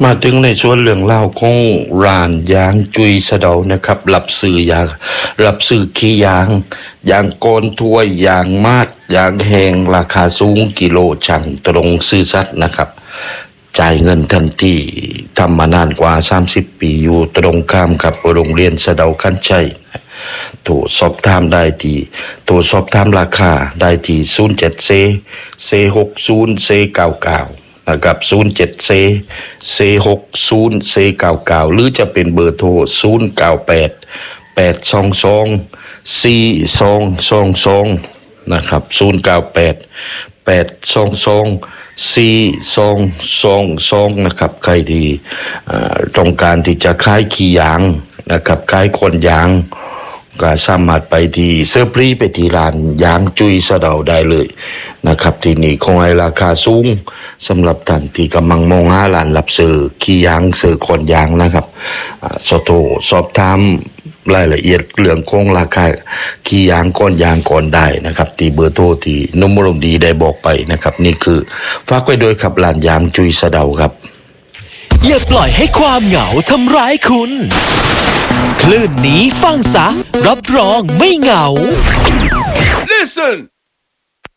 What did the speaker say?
มาถึงในส่วนเรื่องเล่าของร้านยางจุยสะเดานะครับรับซื้อยางรับซื้อขี้ยางยางโกนถ้วยยางมาดยางแห้งราคาสูงกิโลช่างตรงซื้อซัดนะครับจ่ายเงินทันทีทำมานานกว่า30ปีอยู่ตรงข้ามกับโรงเรียนสะเดาคันชัยโทรสอบถามได้ที่โทรสอบถามราคาได้ที่07เซ60เซ99นะครับ07เซ60เซ99หรือจะเป็นเบอร์โทร098 822 4222นะครับ098 822 4222นะครับใครที่ต้องการที่จะขายขี้ยางนะครับขายคนยางก็สามารถไปที่เซอร์พรีไปที่ร้านยางจุยสะเดาได้เลยนะครับที่นี่คงให้ราคาสูงสำหรับท่านที่กำลังมองหาร้านรับซื้อขี้ยางซื้อคนยางนะครับสอบถามรายละเอียดเรื่องของราคาขี้ยางก้อนยางก่อนได้นะครับที่เบอร์โทรที่นมรมดีได้บอกไปนะครับนี่คือฝากไว้ด้วยครับร้านยางจุยสะเดาครับอย่าปล่อยให้ความเหงาทำร้ายคุณคลื่นนี้ฟังซะรับรองไม่เหงา Listen